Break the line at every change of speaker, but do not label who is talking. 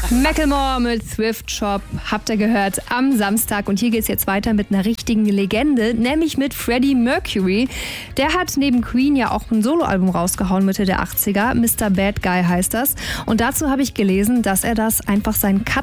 Macklemore mit Thrift Shop habt ihr gehört am Samstag. Und hier geht's jetzt weiter mit einer richtigen Legende, nämlich mit Freddie Mercury. Der hat neben Queen ja auch ein Soloalbum rausgehauen Mitte der 80er. Mr. Bad Guy heißt das. Und dazu habe ich gelesen, dass er das einfach seinen Cut